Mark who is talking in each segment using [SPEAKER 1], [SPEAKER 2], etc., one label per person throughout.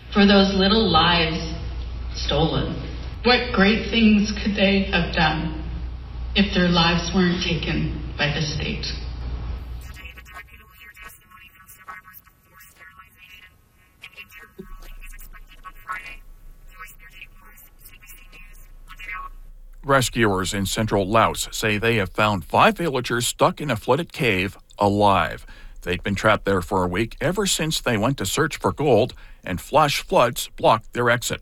[SPEAKER 1] for those little lives stolen. What great things could they have done if their lives weren't taken by the state?
[SPEAKER 2] Today, the tribunal will hear testimony from survivors of forced sterilization. An interim ruling is expected on Friday. Joyce Pierre-Morris, CBC News, Montreal.
[SPEAKER 3] Rescuers in central Laos say they have found 5 villagers stuck in a flooded cave alive. They'd been trapped there for a week ever since they went to search for gold, and flash floods blocked their exit.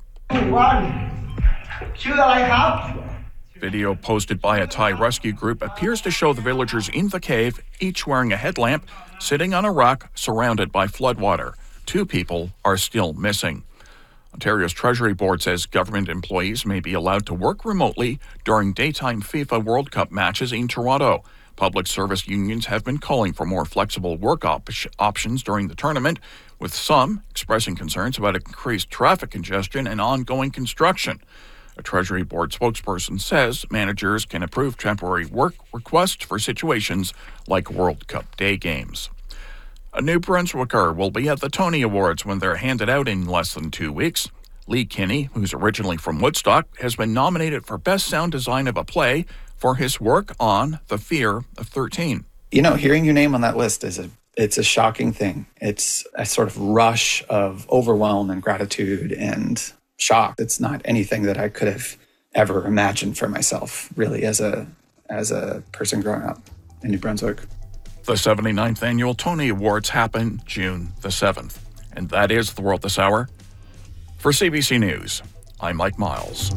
[SPEAKER 3] Video posted by a Thai rescue group appears to show the villagers in the cave, each wearing a headlamp, sitting on a rock surrounded by floodwater. 2 people are still missing. Ontario's Treasury Board says government employees may be allowed to work remotely during daytime FIFA World Cup matches in Toronto. Public service unions have been calling for more flexible work options during the tournament, with some expressing concerns about increased traffic congestion and ongoing construction. A Treasury Board spokesperson says managers can approve temporary work requests for situations like World Cup day games. A New Brunswicker will be at the Tony Awards when they're handed out in less than 2 weeks. Lee Kinney, who's originally from Woodstock, has been nominated for Best Sound Design of a Play for his work on The Fear of 13.
[SPEAKER 4] You know, hearing your name on that list it's a shocking thing. It's a sort of rush of overwhelm and gratitude and shock. It's not anything that I could have ever imagined for myself, really, as a person growing up in New Brunswick.
[SPEAKER 3] The 79th Annual Tony Awards happen June the 7th. And that is The World This Hour. For CBC News, I'm Mike Miles.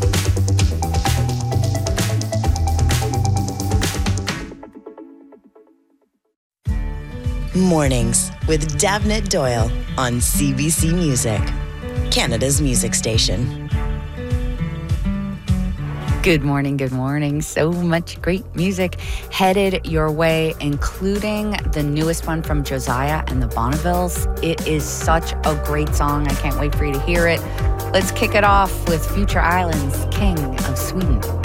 [SPEAKER 5] Mornings with Davnit Doyle on CBC Music, Canada's music station.
[SPEAKER 6] Good morning. So much great music headed your way, including the newest one from Josiah and the Bonnevilles. It is such a great song. I can't wait for you to hear it. Let's kick it off with Future Islands, King of Sweden.